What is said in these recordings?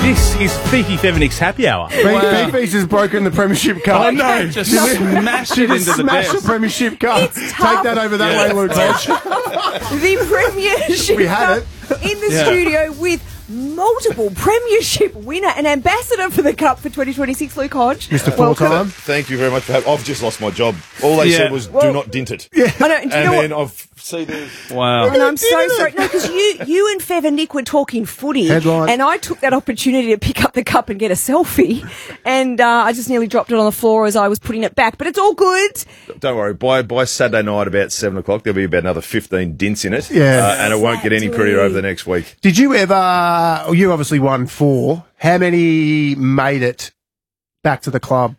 This is Fifi Fevenik's happy hour. Fifi's has broken the premiership cup. I know. Just smashed it into the Smash the desk. premiership cup. It's Take tough. that over that way, Luke Hodge. The Premiership We had Cup in the studio with multiple Premiership winner and ambassador for the Cup for 2026, Luke Hodge. Mr. Welcome. Full-time. Thank you very much for having. I've just lost my job. All they said was, "Do not dint it." I know, and do you know And what? then I've seen it. Wow. And I'm so sorry. No, because you and Fev and Nick were talking footy, Headline. and I took that opportunity to pick up the cup and get a selfie, and I just nearly dropped it on the floor as I was putting it back. But it's all good. Don't worry. By Saturday night, about 7 o'clock, there'll be about another 15 dints in it. Yeah. And it won't get any prettier over the next week. Did you ever... You obviously won 4. How many made it back to the club?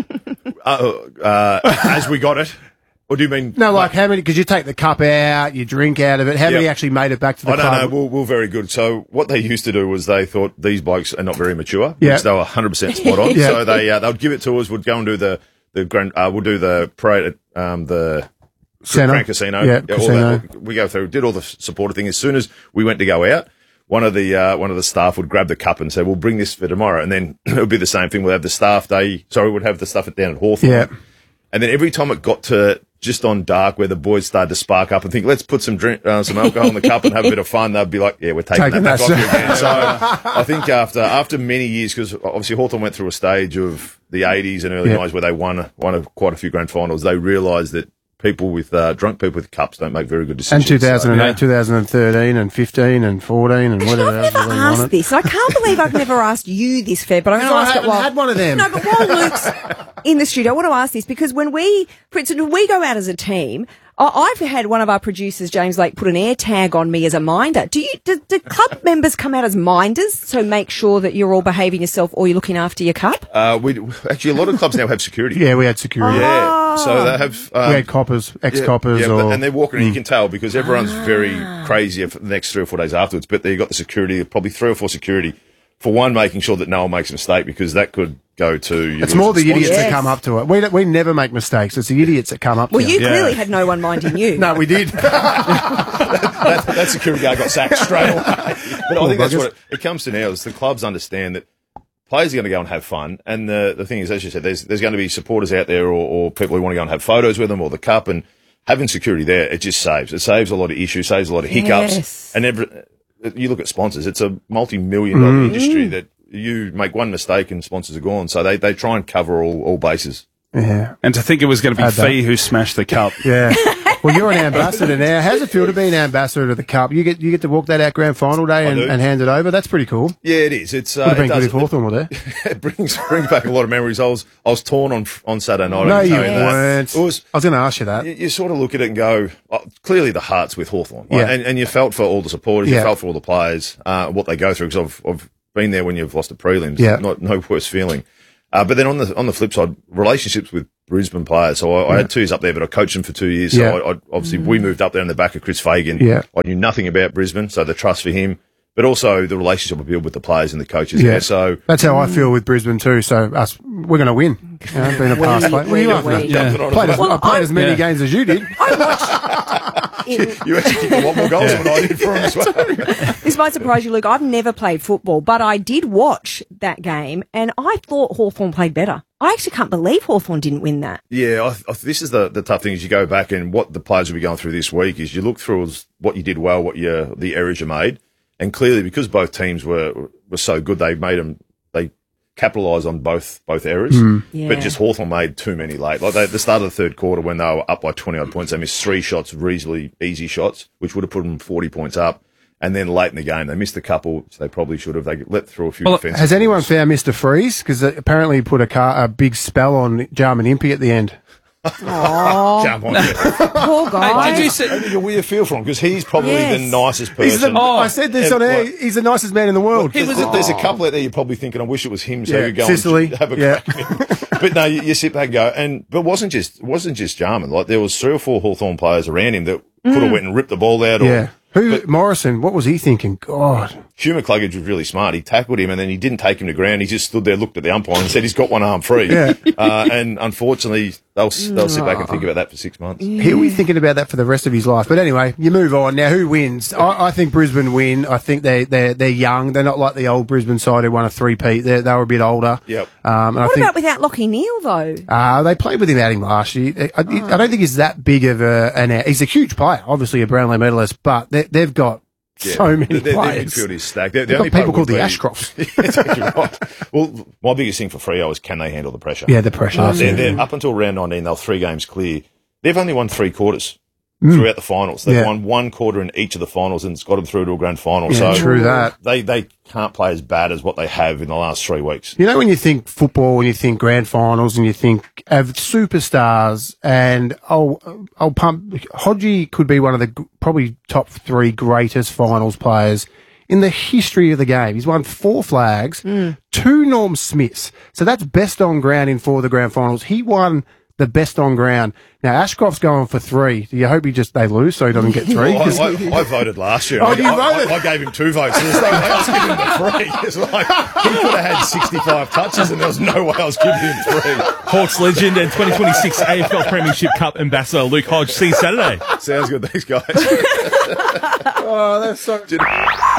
As we got it. Or do you mean? No, like how many... Because you take the cup out, you drink out of it. How many Yep. actually made it back to the I club? don't know. We're very good. So what they used to do was they thought these blokes are not very mature, Yeah. which they were 100% spot on. Yeah. So they'd give it to us. We'd go and do the grand. We'll do the parade at the Centre. Grand Casino. Yeah, all casino. that. We go through, did all the supporter thing. As soon as we went to go out, one of the staff would grab the cup and say, "We'll bring this for tomorrow." And then it would be the same thing. We'll have the staff day. Sorry, we'd have the stuff down at Hawthorn. Yeah. And then every time it got to just on dark, where the boys started to spark up and think, "Let's put some some alcohol in the cup and have a bit of fun," they'd be like, "Yeah, we're taking that back off you again." So I think after many years, because obviously Hawthorn went through a stage of the 80s and early 90s where they won quite a few grand finals, they realised that people with drunk people with cups don't make very good decisions. And 2008, So, 2013, and 15, and 14, and whatever I've else. never we won asked it. this. I can't believe I've never asked you this, Fev, but I'm going to I ask it haven't while... had one of them. No, but while Luke's in the studio, I want to ask this because when for instance, when we go out as a team, I've had one of our producers, James Lake, put an air tag on me as a minder. Do club members come out as minders, so make sure that you're all behaving yourself or you're looking after your cup? actually, a lot of clubs now have security. Yeah, we had security. Yeah, so they have. We had coppers, ex-coppers. Yeah, or... and they're walking, and you can tell because everyone's very crazy for the next 3 or 4 days afterwards. But you've got the security, probably 3 or 4 security, for one, making sure that no one makes a mistake because that could go to. It's more the idiots Yes. that come up to it. We never make mistakes. It's the idiots that come up Well, to you it. clearly had no one minding you. No, we did. that security guard got sacked straight away. But I think that's buggers. what it comes to now is the clubs understand that players are going to go and have fun. And the thing is, as you said, there's going to be supporters out there or people who want to go and have photos with them or the cup and having security there, it just saves. It saves a lot of issues, saves a lot of hiccups. Yes. And you look at sponsors, it's a multi-million-dollar industry that you make one mistake and sponsors are gone. So they try and cover all bases. Yeah. And to think it was going to be Had that. Fee who smashed the cup. Yeah. Well, you're an ambassador now. How's it feel to be an ambassador to the Cup? You get to walk that out grand final day and do. hand it over. That's pretty cool. Yeah, it is. It's Would have been it good does- if Hawthorn were there. it brings back a lot of memories. I was torn on Saturday night. No, I can you tell that. weren't. It was. I was going to ask you that. You sort of look at it and go, clearly the heart's with Hawthorn. Right? Yeah. And you felt for all the supporters, you Yeah. felt for all the players, what they go through, because I've been there when you've lost a prelims. Yeah. No worse feeling. But then on the flip side, relationships with Brisbane players. So I had 2 years up there, but I coached them for 2 years. So Yeah. obviously we moved up there in the back of Chris Fagan. Yeah. I knew nothing about Brisbane, so the trust for him, but also the relationship I built with the players and the coaches Yeah. there. So That's how I feel with Brisbane too. So we're going to win. You know, being a past player. Well, you are. we? jumping on Played it. as, I played as many games as you did. You actually kicked a lot more goals than I did for him as well. This might surprise you, Luke. I've never played football, but I did watch that game, and I thought Hawthorn played better. I actually can't believe Hawthorn didn't win that. Yeah, this is the tough thing is you go back and what the players will be going through this week is you look through as what you did well, the errors you made, and clearly because both teams were so good, they capitalised on both errors. Yeah. But just Hawthorn made too many late. Like at the start of the third quarter when they were up by 20 odd points, they missed 3 shots, reasonably easy shots, which would have put them 40 points up. And then late in the game, they missed a couple, so they probably should have. They let through a few defensive. Has anyone calls. found Mr. Freeze? Because apparently he put a big spell on Jarman Impey at the end. Jump on it. Poor guy. Did you see? I think a weird feel for him because he's probably Yes. the nicest He's person. I said this on air. He's the nicest man in the world. There's a couple out there you're probably thinking, I wish it was him, so Yeah, you go Sicily, and have a yeah. crack at him. But no, you sit back and go, but it wasn't just Jarman. Like there was 3 or 4 Hawthorn players around him that could have went and ripped the ball out. Or, Yeah. Morrison, what was he thinking? God. Hugh McCluggage was really smart. He tackled him and then he didn't take him to ground. He just stood there, looked at the umpire and said he's got one arm free. And unfortunately, they'll sit back and think about that for 6 months. He'll be thinking about that for the rest of his life. But anyway, you move on. Now, who wins? I think Brisbane win. I think they're young. They're not like the old Brisbane side who won a three-peat. They were a bit older. Yep. And What about without Lachie Neale, though? they played without him last year. I don't think he's that big of he's a huge player, obviously a Brownlow medalist, but they've got so many their players. Their midfield is stacked. They've got people called the Ashcrofts. Exactly right. Well, my biggest thing for Freo is can they handle the pressure? Yeah, the pressure. They're up until round 19, they're 3 games clear. They've only won 3 quarters throughout the finals. They've won 1 quarter in each of the finals and it's got them through to a grand final. Yeah, so true that. They can't play as bad as what they have in the last 3 weeks. You know, when you think football, when you think grand finals, and you think of superstars, and I'll pump Hodgie could be one of the probably top 3 greatest finals players in the history of the game. He's won 4 flags, 2 Norm Smiths. So that's best on ground in 4 of the grand finals. He won the best on ground. Now, Ashcroft's going for 3. Do you hope they lose so he doesn't get 3? I voted last year. Oh, you voted? I gave him 2 votes. There's no way I was giving him the 3. It's like, he could have had 65 touches and there was no way I was giving him 3. Hawks legend and 2026 AFL Premiership Cup ambassador Luke Hodge. See you Saturday. Sounds good. Thanks, guys. Oh, that's so...